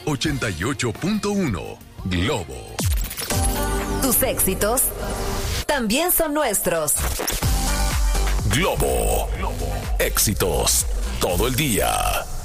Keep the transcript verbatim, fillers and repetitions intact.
ochenta y ocho punto uno. Globo. Tus éxitos también son nuestros. Globo. Éxitos todo el día.